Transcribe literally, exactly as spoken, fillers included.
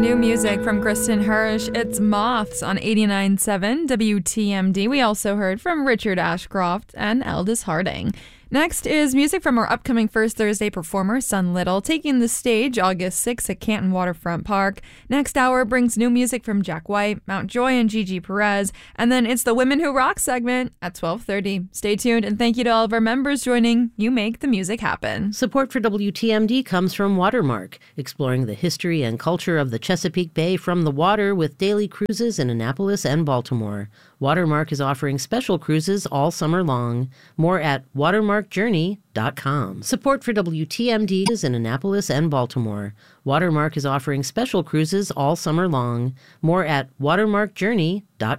New music from Kristen Hirsch. It's Moths on eighty-nine point seven W T M D. We also heard from Richard Ashcroft and Aldous Harding. Next is music from our upcoming First Thursday performer, Sun Little, taking the stage August sixth at Canton Waterfront Park. Next hour brings new music from Jack White, Mount Joy, and Gigi Perez. And then it's the Women Who Rock segment at twelve thirty. Stay tuned, and thank you to all of our members joining. You make the music happen. Support for W T M D comes from Watermark, exploring the history and culture of the Chesapeake Bay from the water with daily cruises in Annapolis and Baltimore. Watermark is offering special cruises all summer long. More at watermark journey dot com. Support for W T M D is in Annapolis and Baltimore. Watermark is offering special cruises all summer long. More at watermark journey dot com.